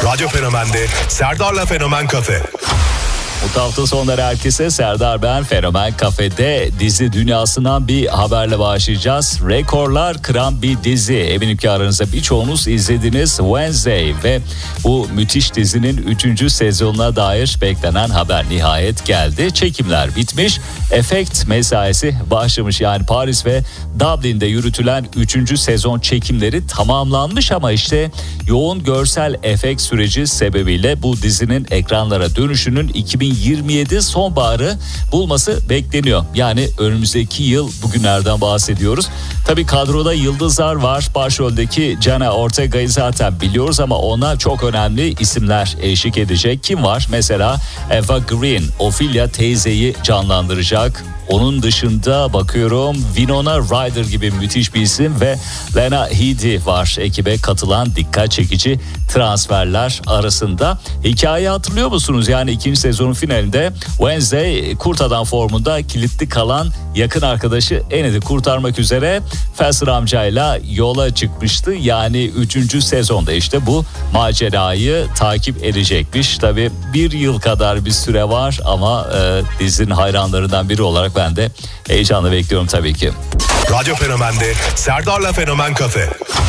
Radyo Fenomen'de Serdar'la Fenomen Kafe. Mutlu hafta sonları herkese. Serdar ben. Fenomen Kafe'de dizi dünyasından bir haberle başlayacağız. Rekorlar kıran bir dizi. Eminim ki aranızda birçoğunuz izlediniz Wednesday ve bu müthiş dizinin 3. sezonuna dair beklenen haber nihayet geldi. Çekimler bitmiş. Efekt mesaisi başlamış. Yani Paris ve Dublin'de yürütülen 3. sezon çekimleri tamamlanmış ama işte yoğun görsel efekt süreci sebebiyle bu dizinin ekranlara dönüşünün 2027 sonbaharı bulması bekleniyor. Yani önümüzdeki yıl bugünlerden bahsediyoruz. Tabii kadroda yıldızlar var. Başroldeki Jenna Ortega'yı zaten biliyoruz ama ona çok önemli isimler eşlik edecek. Kim var? Mesela Eva Green, Ophelia teyzeyi canlandıracak. Onun dışında bakıyorum Winona Ryder gibi müthiş bir isim ve Lena Headey var. Ekibe katılan dikkat çekici transferler arasında. Hikayeyi hatırlıyor musunuz? Yani 2. sezonun finalinde Wednesday kurt adam formunda kilitli kalan yakın arkadaşı Enid'i kurtarmak üzere Fester amcayla yola çıkmıştı. Yani 3. sezonda işte bu macerayı takip edecekmiş. Tabii 1 yıl kadar bir süre var ama dizinin hayranlarından biri olarak ben de heyecanla bekliyorum tabii ki. Radyo Fenomen'de Serdar'la Fenomen Kafe.